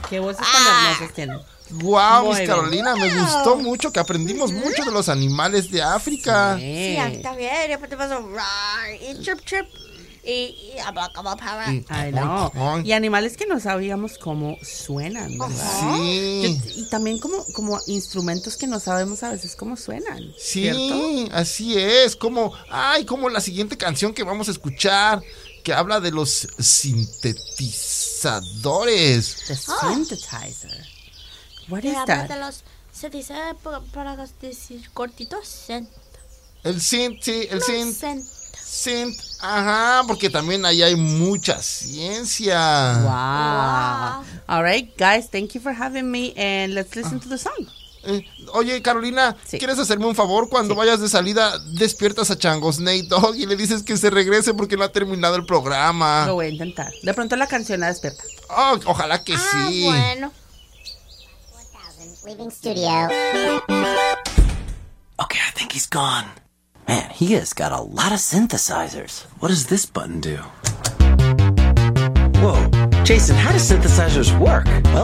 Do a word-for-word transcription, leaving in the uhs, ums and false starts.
Qué voces tan hermosas tienen. Wow, Muy Miss bien. Carolina, me gustó mucho que aprendimos mucho de los animales de África. Sí, a mí también. Y después te pasó rar, y chirp, chirp. Y, y abacabapara. Y- Ay, no. Y animales que no sabíamos cómo suenan, ¿verdad? Sí. Yo- y también como, como instrumentos que no sabemos a veces cómo suenan. Sí, ¿cierto? así es, como, ay, como la siguiente canción que vamos a escuchar, que habla de los sintetizadores. The synthesizer. What Y is habla that? de los, se dice pa- para decir cortitos, cent. El synth, sí, el No, synth, cent. synth, ajá, porque también ahí hay mucha ciencia. Wow. All right, guys, thank you for having me, and let's listen to the song. Eh, oye, Carolina, ¿quieres hacerme un favor? Cuando vayas de salida, despiertas a Changos Nate Dogg y le dices que se regrese porque no ha terminado el programa. Lo voy a intentar. De pronto la canción la despierta. Oh, ojalá que sí. Bueno. Leaving studio. Okay, I think he's gone. Man, he has got a lot of synthesizers. What does this button do? Whoa, Jason, how do synthesizers work? Well,